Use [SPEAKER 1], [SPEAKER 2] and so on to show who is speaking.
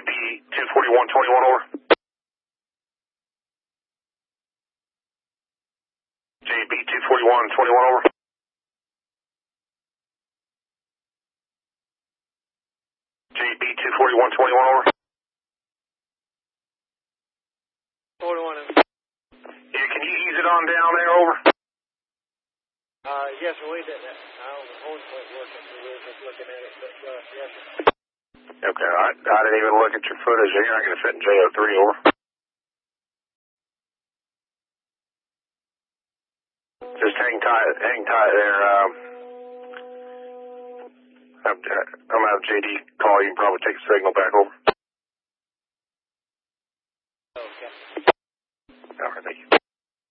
[SPEAKER 1] JB 24121 over. JB 24121 over. JB 24121 over.
[SPEAKER 2] 41.
[SPEAKER 1] Yeah, can you ease it on down there over?
[SPEAKER 2] Yes, sir, we did that. I don't know, horn point working, so we were just looking at it, but, yes, sir.
[SPEAKER 1] Okay, I didn't even look at your footage. You're not going to fit in JO3 over. Just hang tight there. I'm going to have JD call you and probably take a signal back over.